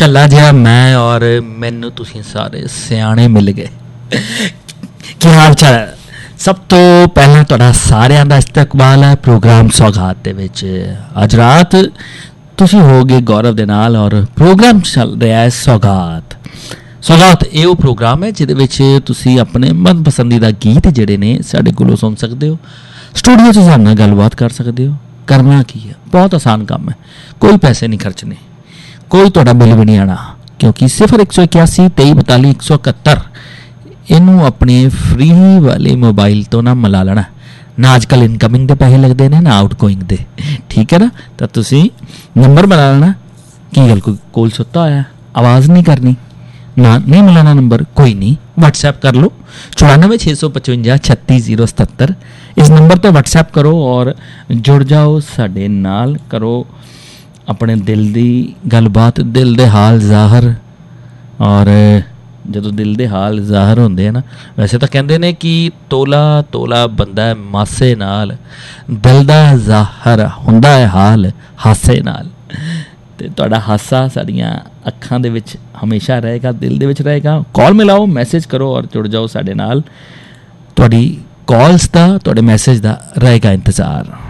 झल्ला जिहा मैं और मैनू तुसीं सारे सियाणे मिल गए। की हाल चाल है? सब तो पहला तुहाडा सारिਆਂ ਦਾ इस्तकबाल है प्रोग्राम सौगात दे विच। अज रात तुसीं होगे गौरव दे नाल और प्रोग्राम चल रहा है सौगात। सौगात ये वो प्रोग्राम है जिहदे विच तुसीं अपने मन पसंदीदा गीत जिहड़े ने साडे कोलों सुन सकदे हो, स्टूडियो च साडे नाल गलबात कर सकदे हो। करना की है, बहुत आसान काम है, कोई पैसे नहीं खर्चने, कोई तुहाडा बिल भी नहीं आना, क्योंकि 0181 23 42 171 इनू अपने फ्री वाले मोबाइल तो ना मिला लेना। ना अजकल इनकमिंग के पैसे लगते हैं ना आउटगोइंग के, ठीक है ना। तो तुसी नंबर मिला लेना। की गल कोई कोल सुत्ता होया, आवाज़ नहीं करनी ना, नहीं मिलाना नंबर, कोई नहीं, व्हाट्सएप कर लो 94 655 36 077। इस नंबर पर व्हाट्सएप करो और जुड़ जाओ साडे नाल, करो अपने दिल की गलबात, दिल के हाल ज़ाहर। और जदों दिल के हाल ज़ाहर होंदे हैं ना, वैसे तो कहते हैं कि तोला तोला बंदा है मासे नाल, दिल का ज़ाहर हुंदा है हाल हासे नाल। ते तुहाडा हासा साड़ियाँ अखां दे विच हमेशा रहेगा, दिल दे विच रहेगा। कॉल मिलाओ, मैसेज करो और जुड़ जाओ साडे नाल। तुहाडी कॉल्स दा, तुहाडे मैसेज दा रहेगा इंतज़ार।